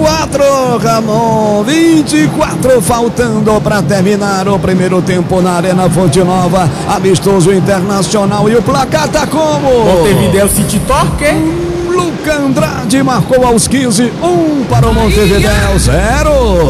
24, Ramon, 24 faltando para terminar o primeiro tempo na Arena Fonte Nova, amistoso internacional, e o placar tá como? Montevideo City Torque. Luca Andrade marcou aos 15, 1 para o Montevideo, 0.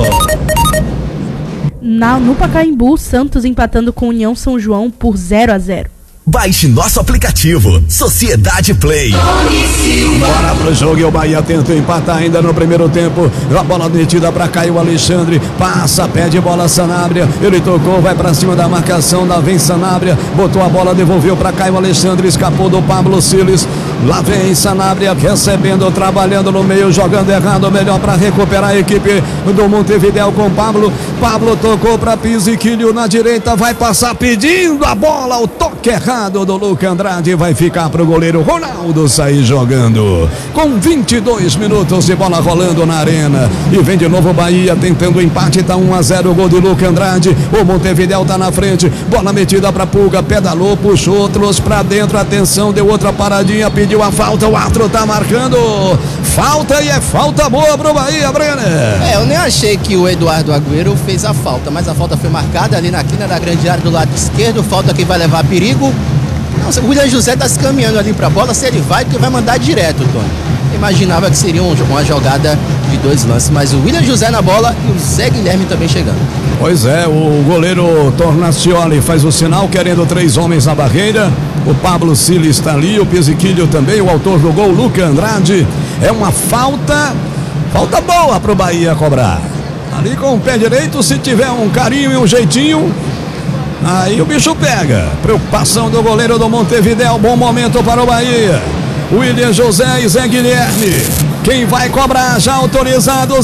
No Pacaembu, Santos empatando com União São João por 0-0. Baixe nosso aplicativo Sociedade Play. Bora pro jogo e o Bahia tenta empatar ainda no primeiro tempo. A bola metida pra Caio Alexandre. Passa, pede bola Sanabria. Ele tocou, vai pra cima da marcação. Lá vem Sanabria. Botou a bola, devolveu pra Caio Alexandre. Escapou do Pablo Siles. Lá vem Sanabria recebendo, trabalhando no meio, jogando errado. Melhor pra recuperar a equipe do Montevideo com Pablo. Pablo tocou pra Pizziquilho na direita. Vai passar pedindo a bola. O toque errado do Luca Andrade, vai ficar pro goleiro Ronaldo sair jogando. Com 22 minutos de bola rolando na arena. E vem de novo o Bahia tentando o empate, tá 1-0 o gol de Luca Andrade. O Montevideo tá na frente, bola metida pra Pulga, pedalou, puxou, trouxe pra dentro, atenção, deu outra paradinha, pediu a falta, o árbitro tá marcando falta, e é falta boa pro Bahia, Brenner. Eu nem achei que o Eduardo Agüero fez a falta, mas a falta foi marcada ali na quina da grande área do lado esquerdo, falta que vai levar a perigo. O William José tá se caminhando ali pra bola, se ele vai, porque vai mandar direto, Tony. Imaginava que seria uma jogada de 2 lances, mas o William José na bola e o Zé Guilherme também chegando. Pois é, o goleiro Tornacioli faz o sinal, querendo 3 homens na barreira. O Pablo Siles está ali, o Pizziquilho também, o autor do gol, Luca Andrade. É uma falta boa pro Bahia cobrar. Ali com o pé direito, se tiver um carinho e um jeitinho, aí o bicho pega. Preocupação do goleiro do Montevideo. Bom momento para o Bahia. William José e Zé Guilherme. Quem vai cobrar já autorizado?